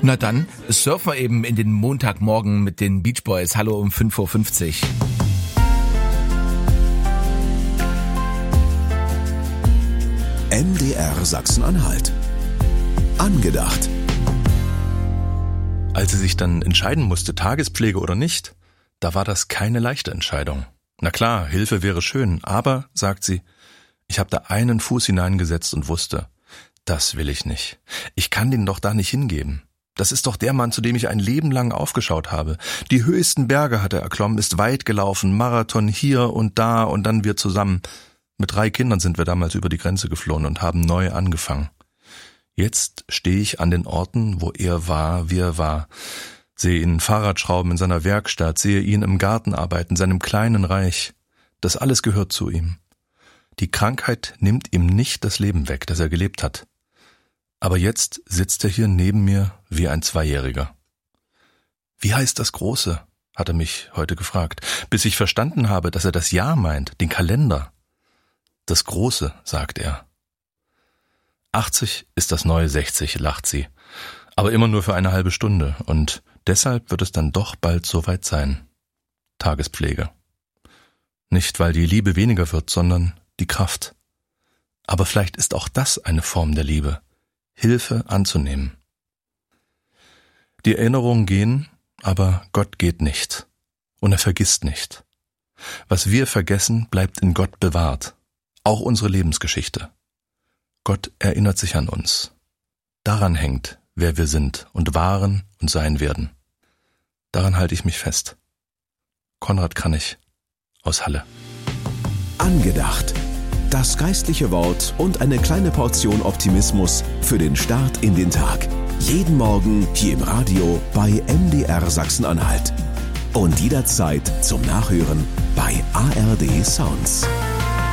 Na dann, surfen wir eben in den Montagmorgen mit den Beach Boys. Hallo um 5:50 Uhr. MDR Sachsen-Anhalt. Angedacht. Als sie sich dann entscheiden musste, Tagespflege oder nicht, da war das keine leichte Entscheidung. Na klar, Hilfe wäre schön, aber, sagt sie, ich habe da einen Fuß hineingesetzt und wusste, das will ich nicht. Ich kann den doch da nicht hingeben. Das ist doch der Mann, zu dem ich ein Leben lang aufgeschaut habe. Die höchsten Berge hat er erklommen, ist weit gelaufen, Marathon hier und da und dann wir zusammen. Mit 3 Kindern sind wir damals über die Grenze geflohen und haben neu angefangen. Jetzt stehe ich an den Orten, wo er war, wie er war. Sehe ihn Fahrradschrauben in seiner Werkstatt, sehe ihn im Garten arbeiten, seinem kleinen Reich. Das alles gehört zu ihm. Die Krankheit nimmt ihm nicht das Leben weg, das er gelebt hat. Aber jetzt sitzt er hier neben mir wie ein 2-Jähriger. Wie heißt das Große? Hat er mich heute gefragt, bis ich verstanden habe, dass er das Jahr meint, den Kalender. Das Große, sagt er. 80 ist das neue 60, lacht sie. Aber immer nur für eine halbe Stunde. Und deshalb wird es dann doch bald soweit sein. Tagespflege. Nicht, weil die Liebe weniger wird, sondern die Kraft. Aber vielleicht ist auch das eine Form der Liebe. Hilfe anzunehmen. Die Erinnerungen gehen, aber Gott geht nicht. Und er vergisst nicht. Was wir vergessen, bleibt in Gott bewahrt. Auch unsere Lebensgeschichte. Gott erinnert sich an uns. Daran hängt, wer wir sind und waren und sein werden. Daran halte ich mich fest. Konrad Kranich aus Halle. Angedacht. Das geistliche Wort und eine kleine Portion Optimismus für den Start in den Tag. Jeden Morgen hier im Radio bei MDR Sachsen-Anhalt. Und jederzeit zum Nachhören bei ARD Sounds.